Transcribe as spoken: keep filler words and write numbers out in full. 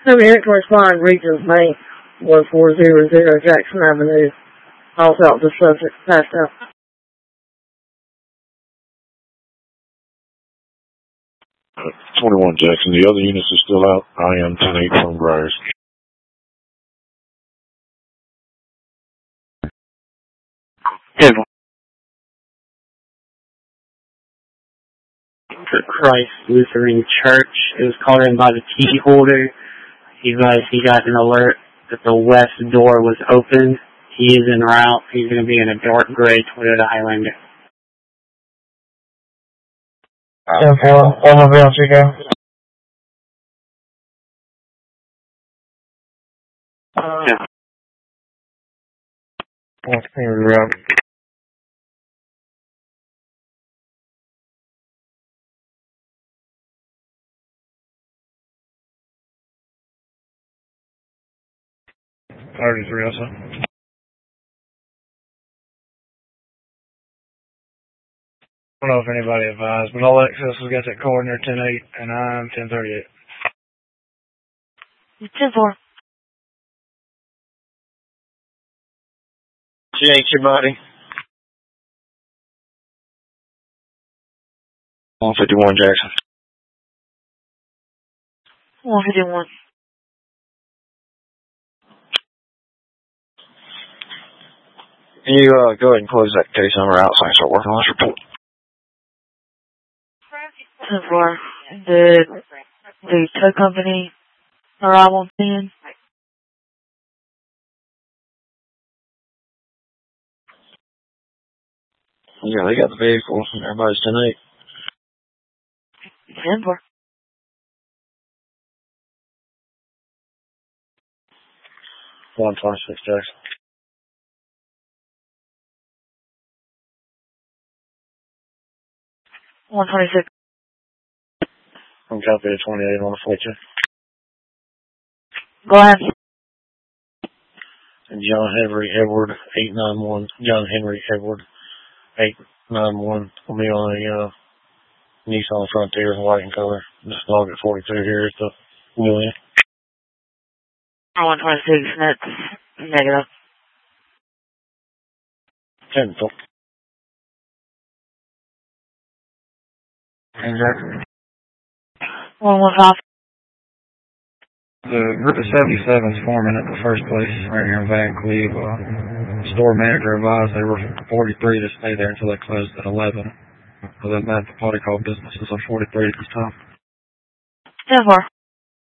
No, unit corresponding Regions Main, one four zero zero Jackson Avenue. All felt the subject passed out. twenty-one Jackson. The other units are still out. I am ten eight from Briars. Good. Christ Lutheran Church. It was called in by the key holder. He got, he got an alert that the west door was open. He is en route. He's going to be in a dark gray Toyota Highlander. Okay, automobile Chico. Yeah. What's the route? thirty-three also. I don't know if anybody advised, but Alexis has got that coordinator ten eight, and I'm ten thirty-eight. ten four. G H your body. one fifty-one Jackson. one fifty-one. Can you uh, go ahead and close that case number out so I can start working on this report? ten four. Did the tow company arrive on scene? Yeah, they got the vehicle. Everybody's ten eight. ten four. one twenty-six Jackson. one twenty-six. I'm copy to twenty-eight on the forty-two. Go ahead. And John Henry Edward, eight nine one. John Henry Edward, eight nine one. Will be on a uh, Nissan Frontier in white and color. Just log at forty-two here at the wheel. one twenty-six, that's negative. ten four. Exactly. one one five. The group of seventy-sevens forming at the first place right here in Van Cleve. Uh, store manager advised they were forty-three to stay there until they closed at eleven. Other than that, the party called businesses on forty-three at this time. ten four.